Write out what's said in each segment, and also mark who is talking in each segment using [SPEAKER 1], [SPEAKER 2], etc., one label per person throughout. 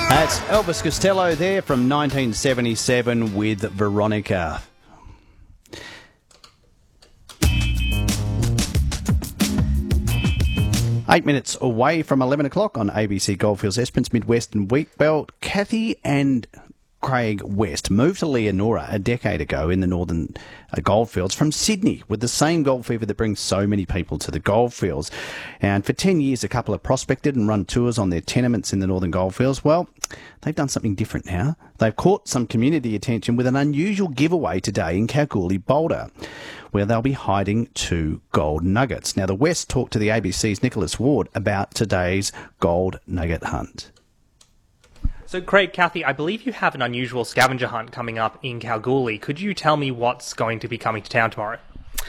[SPEAKER 1] That's Elvis Costello there from 1977 with Veronica. Eight minutes away from 11 o'clock on ABC Goldfields Esperance Midwest and Wheatbelt. Kathy and Craig West moved to Leonora a decade ago in the northern goldfields from Sydney with the same gold fever that brings so many people to the goldfields. And for 10 years, the couple have prospected and run tours on their tenements in the northern goldfields. Well, they've done something different now. They've caught some community attention with an unusual giveaway today in Kalgoorlie, Boulder, where they'll be hiding 2 gold nuggets. Now, the West talked to the ABC's Nicholas Ward about today's gold nugget hunt.
[SPEAKER 2] So, Craig, Kathy, I believe you have an unusual scavenger hunt coming up in Kalgoorlie. Could you tell me what's going to be coming to town tomorrow?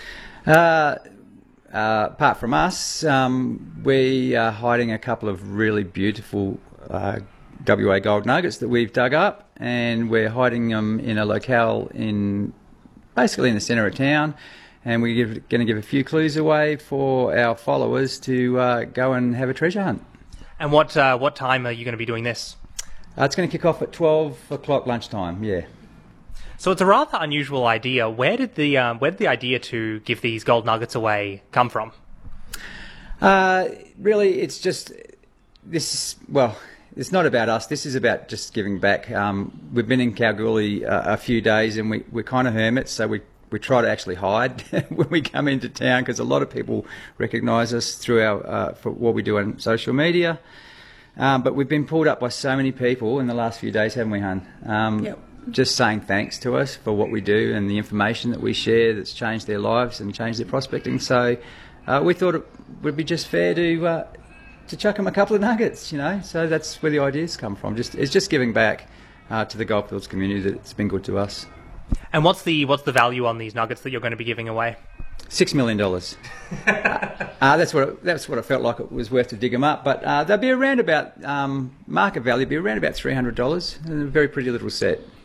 [SPEAKER 3] Apart from us, we are hiding a couple of really beautiful WA gold nuggets that we've dug up, and we're hiding them in a locale basically in the centre of town. And we're going to give a few clues away for our followers to go and have a treasure hunt.
[SPEAKER 2] And what time are you going to be doing this?
[SPEAKER 3] It's going to kick off at 12 o'clock lunchtime, yeah.
[SPEAKER 2] So it's a rather unusual idea. Where did the idea to give these gold nuggets away come from?
[SPEAKER 3] Really, it's just it's not about us. This is about just giving back. We've been in Kalgoorlie a few days, and we're kind of hermits, so we try to actually hide when we come into town, because a lot of people recognise us through our for what we do on social media. But we've been pulled up by so many people in the last few days, haven't we, Hun?
[SPEAKER 4] Yep.
[SPEAKER 3] Just saying thanks to us for what we do and the information that we share that's changed their lives and changed their prospecting. So we thought it would be just fair to chuck them a couple of nuggets, you know. So that's where the ideas come from. It's just giving back to the Goldfields community that's been good to us.
[SPEAKER 2] And what's the value on these nuggets that you're going to be giving away?
[SPEAKER 3] $6 million. That's what it felt like it was worth to dig them up. But they'll be around about market value. Be around about $300. A very pretty little set.